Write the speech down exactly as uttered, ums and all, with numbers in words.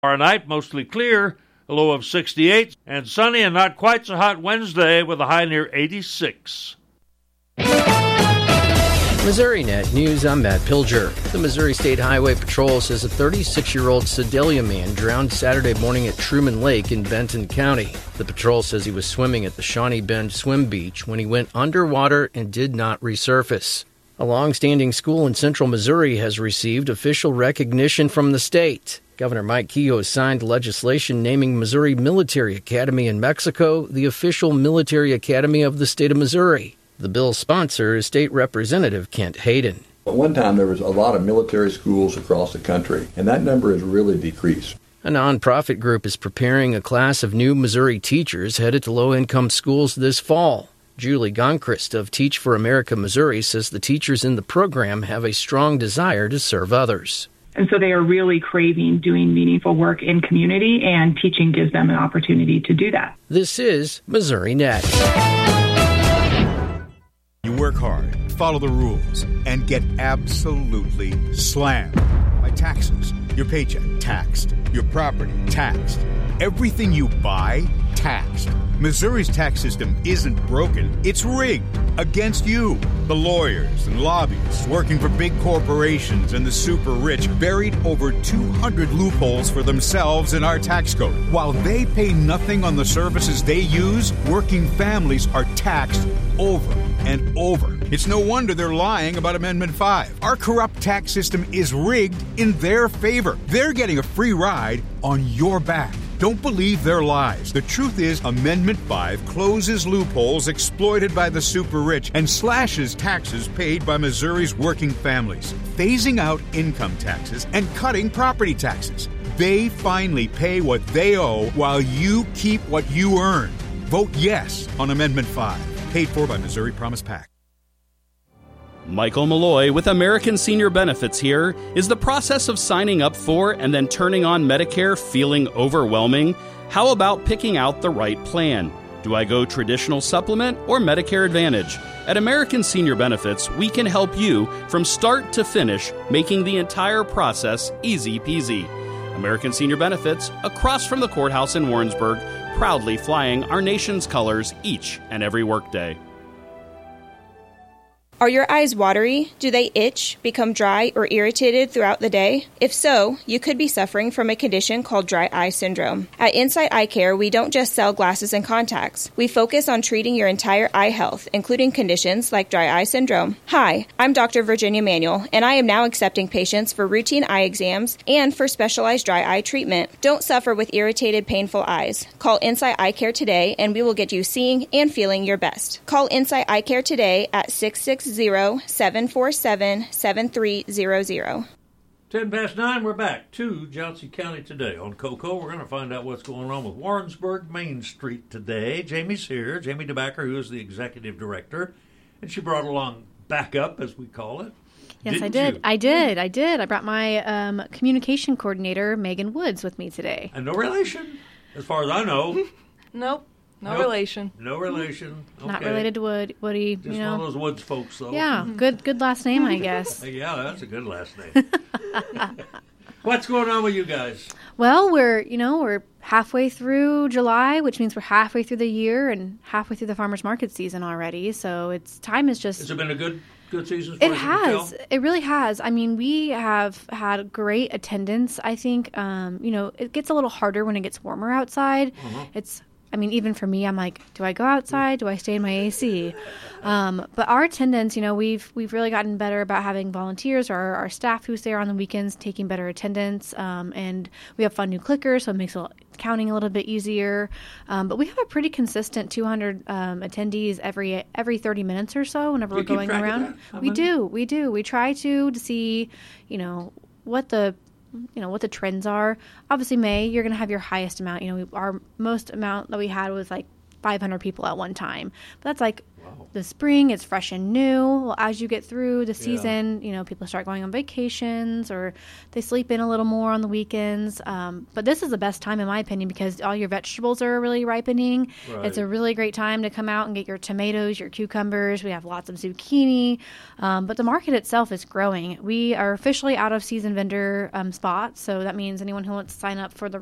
Tomorrow night, mostly clear, a low of sixty-eight, and sunny and not quite so hot Wednesday with a high near eighty-six. Missouri Net News, I'm Matt Pilger. The Missouri State Highway Patrol says a thirty-six-year-old Sedalia man drowned Saturday morning at Truman Lake in Benton County. The patrol says he was swimming at the Shawnee Bend Swim Beach when he went underwater and did not resurface. A long-standing school in central Missouri has received official recognition from the state. Governor Mike Kehoe signed legislation naming Missouri Military Academy in Mexico the official military academy of the state of Missouri. The bill's sponsor is State Representative Kent Hayden. At one time, there was a lot of military schools across the country, and that number has really decreased. A nonprofit group is preparing a class of new Missouri teachers headed to low-income schools this fall. Julie Gonkrist of Teach for America Missouri says the teachers in the program have a strong desire to serve others. And so they are really craving doing meaningful work in community, and teaching gives them an opportunity to do that. This is Missouri Net. You work hard, follow the rules, and get absolutely slammed by taxes. Your paycheck, taxed. Your property, taxed. Everything you buy, taxed. Missouri's tax system isn't broken, it's rigged against you. The lawyers and lobbyists working for big corporations and the super rich buried over two hundred loopholes for themselves in our tax code. While they pay nothing on the services they use, working families are taxed over and over. It's no wonder they're lying about Amendment five. Our corrupt tax system is rigged in their favor. They're getting a free ride on your back. Don't believe their lies. The truth is, Amendment five closes loopholes exploited by the super rich and slashes taxes paid by Missouri's working families, phasing out income taxes and cutting property taxes. They finally pay what they owe while you keep what you earn. Vote yes on Amendment five. Paid for by Missouri Promise PAC. Michael Malloy with American Senior Benefits here. Is the process of signing up for and then turning on Medicare feeling overwhelming? How about picking out the right plan? Do I go traditional supplement or Medicare Advantage? At American Senior Benefits, we can help you from start to finish, making the entire process easy peasy. American Senior Benefits, across from the courthouse in Warrensburg, proudly flying our nation's colors each and every workday. Are your eyes watery? Do they itch, become dry, or irritated throughout the day? If so, you could be suffering from a condition called dry eye syndrome. At Insight Eye Care, we don't just sell glasses and contacts. We focus on treating your entire eye health, including conditions like dry eye syndrome. Hi, I'm Doctor Virginia Manuel, and I am now accepting patients for routine eye exams and for specialized dry eye treatment. Don't suffer with irritated, painful eyes. Call Insight Eye Care today, and we will get you seeing and feeling your best. Call Insight Eye Care today at six six zero, seven four seven, seven three zero zero. Ten past nine, we're back to Johnson County Today on Coco. We're going to find out what's going on with Warrensburg Main Street today. Jamie's here, Jamie DeBacker, who is the executive director, and she brought along backup, as we call it. Yes, Didn't I did. you? I did. I did. I brought my um, communication coordinator, Megan Woods, with me today. And no relation, as far as I know. Nope. No Nope. relation. No relation. Okay. Not related to Wood, Woody. Just you know. one of those Woods folks, though. Yeah, good good last name, I guess. Yeah, that's a good last name. What's going on with you guys? Well, we're, you know, we're halfway through July, which means we're halfway through the year and halfway through the farmers market season already. So it's time is just... Has it been a good good season for It us, you can has. tell? It really has. I mean, we have had great attendance. I think, um, you know, it gets a little harder when it gets warmer outside. Uh-huh. It's... I mean, even for me, I'm like, do I go outside? Do I stay in my A C? Um, but our attendance, you know, we've we've really gotten better about having volunteers or our, our staff who's there on the weekends taking better attendance. Um, and we have fun new clickers, so it makes it, counting a little bit easier. Um, but we have a pretty consistent two hundred um, attendees every every thirty minutes or so whenever Do you we're keep going track of around. that? How We many? do. We do. We try to to see, you know, what the you know, what the trends are. Obviously, May, you're going to have your highest amount. You know, we, our most amount that we had was like five hundred people at one time. But that's like the spring, it's fresh and new. Well, as you get through the season, yeah. you know, people start going on vacations or they sleep in a little more on the weekends. Um, but this is the best time, in my opinion, because all your vegetables are really ripening. Right. It's a really great time to come out and get your tomatoes, your cucumbers. We have lots of zucchini. Um, but the market itself is growing. We are officially out of season vendor um, spots. So that means anyone who wants to sign up for the